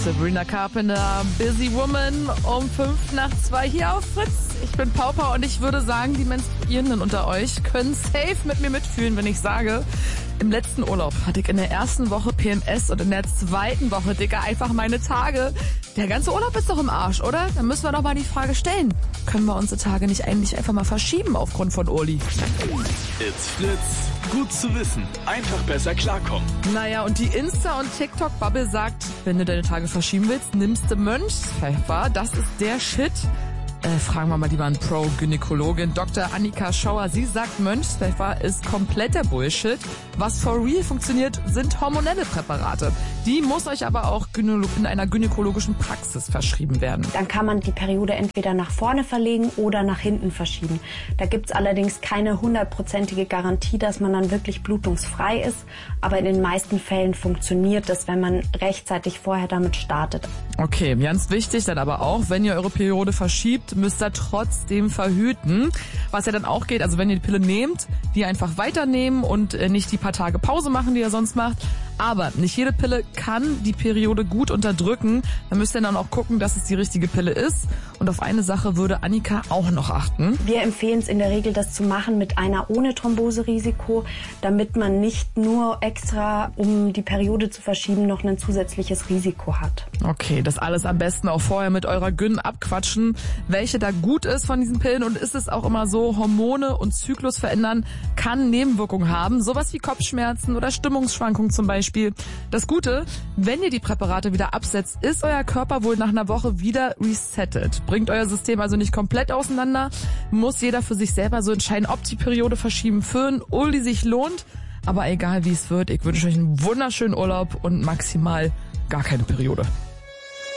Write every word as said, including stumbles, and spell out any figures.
Sabrina Carpenter, Busy Woman, um fünf nach zwei hier auf Fritz. Ich bin Pauper und ich würde sagen, die Menstruierenden unter euch können safe mit mir mitfühlen, wenn ich sage, im letzten Urlaub hatte ich in der ersten Woche P M S und in der zweiten Woche, Dicker, einfach meine Tage. Der ganze Urlaub ist doch im Arsch, oder? Dann müssen wir doch mal die Frage stellen, können wir unsere Tage nicht eigentlich einfach mal verschieben aufgrund von Uli? It's Fritz. Gut zu wissen. Einfach besser klarkommen. Naja, und die Insta- und TikTok-Bubble sagt, wenn du deine Tage verschieben willst, nimmst du Mönchspfeffer. Das ist der Shit. Äh, fragen wir mal lieber eine Pro-Gynäkologin, Doktor Annika Schauer. Sie sagt, Mönchspfeffer ist kompletter Bullshit. Was for real funktioniert, sind hormonelle Präparate. Die muss euch aber auch in einer gynäkologischen Praxis verschrieben werden. Dann kann man die Periode entweder nach vorne verlegen oder nach hinten verschieben. Da gibt's allerdings keine hundertprozentige Garantie, dass man dann wirklich blutungsfrei ist. Aber in den meisten Fällen funktioniert das, wenn man rechtzeitig vorher damit startet. Okay, ganz wichtig dann aber auch, wenn ihr eure Periode verschiebt, müsst ihr trotzdem verhüten. Was ja dann auch geht, also wenn ihr die Pille nehmt, die einfach weiternehmen und nicht die paar Tage Pause machen, die ihr sonst macht. Aber nicht jede Pille kann die Periode gut unterdrücken. Da müsst ihr dann auch gucken, dass es die richtige Pille ist. Und auf eine Sache würde Annika auch noch achten. Wir empfehlen es in der Regel, das zu machen mit einer ohne Thromboserisiko, damit man nicht nur extra, um die Periode zu verschieben, noch ein zusätzliches Risiko hat. Okay, das alles am besten auch vorher mit eurer Gyn abquatschen, welche da gut ist von diesen Pillen. Und ist es auch immer so, Hormone und Zyklus verändern kann Nebenwirkungen haben. Sowas wie Kopfschmerzen oder Stimmungsschwankungen zum Beispiel. Das Gute, wenn ihr die Präparate wieder absetzt, ist euer Körper wohl nach einer Woche wieder resettet. Bringt euer System also nicht komplett auseinander, muss jeder für sich selber so entscheiden, ob die Periode verschieben für ein Uli sich lohnt. Aber egal wie es wird, ich wünsche euch einen wunderschönen Urlaub und maximal gar keine Periode.